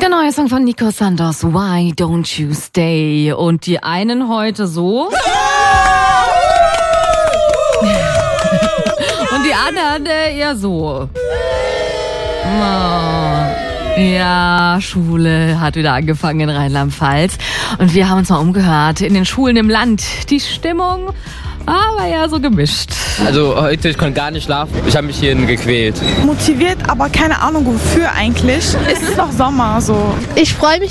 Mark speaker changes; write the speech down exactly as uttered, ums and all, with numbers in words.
Speaker 1: Der neue Song von Nico Santos, Why Don't You Stay? Und die einen heute so. Und die anderen äh, eher so. Oh. Ja, Schule hat wieder angefangen in Rheinland-Pfalz. Und wir haben uns mal umgehört in den Schulen im Land. Die Stimmung war ja so gemischt.
Speaker 2: Also heute, ich konnte gar nicht schlafen. Ich habe mich hierhin gequält.
Speaker 3: Motiviert, aber keine Ahnung wofür eigentlich. Es ist noch Sommer so.
Speaker 4: Ich freue mich